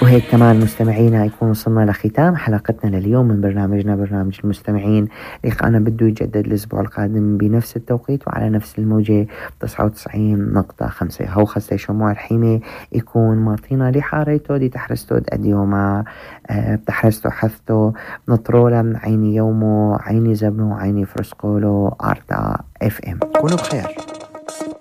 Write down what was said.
وهيك كمان مستمعينا يكون وصلنا لختام حلقتنا لليوم من برنامجنا برنامج المستمعين. لقاءنا بده يجدد الأسبوع القادم بنفس التوقيت وعلى نفس الموجة 99.5. هو خستي شموع الحيمة يكون ماطينا لحاريتو دي تحرستو أديوما بتحرستو حثتو نطرولا من عيني يومو عيني زبنو عيني فرسكولو أرتا اف ام. كونوا بخير.